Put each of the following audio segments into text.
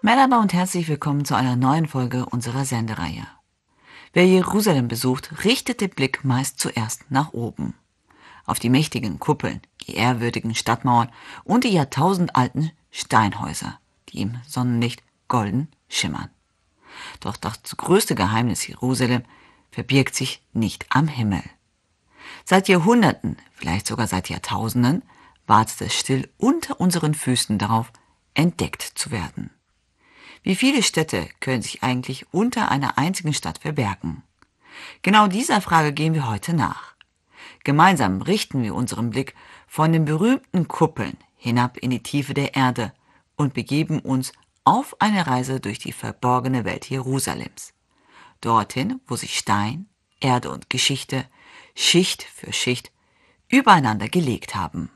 Merhaba und herzlich willkommen zu einer neuen Folge unserer Sendereihe. Wer Jerusalem besucht, richtet den Blick meist zuerst nach oben. Auf die mächtigen Kuppeln, die ehrwürdigen Stadtmauern und die jahrtausendalten Steinhäuser, die im Sonnenlicht golden schimmern. Doch das größte Geheimnis Jerusalem verbirgt sich nicht am Himmel. Seit Jahrhunderten, vielleicht sogar seit Jahrtausenden, wartet es still unter unseren Füßen darauf, entdeckt zu werden. Wie viele Städte können sich eigentlich unter einer einzigen Stadt verbergen? Genau dieser Frage gehen wir heute nach. Gemeinsam richten wir unseren Blick von den berühmten Kuppeln hinab in die Tiefe der Erde und begeben uns auf eine Reise durch die verborgene Welt Jerusalems. Dorthin, wo sich Stein, Erde und Geschichte Schicht für Schicht übereinander gelegt haben.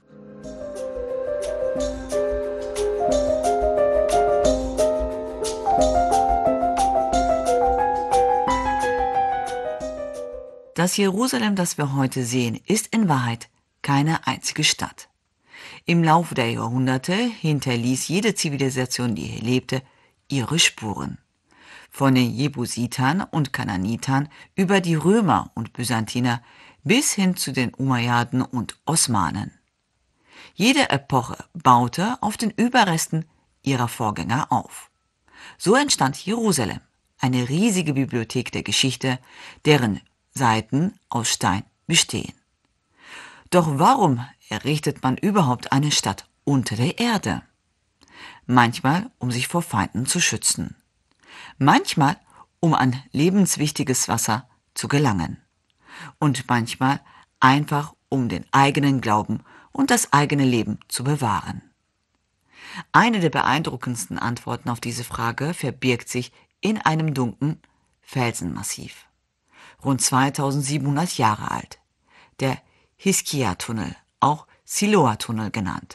Das Jerusalem, das wir heute sehen, ist in Wahrheit keine einzige Stadt. Im Laufe der Jahrhunderte hinterließ jede Zivilisation, die hier lebte, ihre Spuren. Von den Jebusitern und Kanaanitern über die Römer und Byzantiner bis hin zu den Umayyaden und Osmanen. Jede Epoche baute auf den Überresten ihrer Vorgänger auf. So entstand Jerusalem, eine riesige Bibliothek der Geschichte, deren Seiten aus Stein bestehen. Doch warum errichtet man überhaupt eine Stadt unter der Erde? Manchmal, um sich vor Feinden zu schützen. Manchmal, um an lebenswichtiges Wasser zu gelangen. Und manchmal einfach, um den eigenen Glauben und das eigene Leben zu bewahren. Eine der beeindruckendsten Antworten auf diese Frage verbirgt sich in einem dunklen Felsenmassiv. Rund 2700 Jahre alt. Der Hiskia-Tunnel, auch Siloa-Tunnel genannt.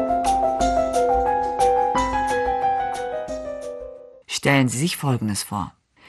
Stellen Sie sich Folgendes vor.